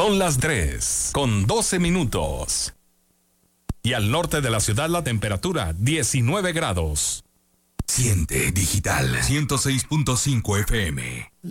Son las 3:12. Y al norte de la ciudad la temperatura 19 grados. Siente Digital 106.5 FM.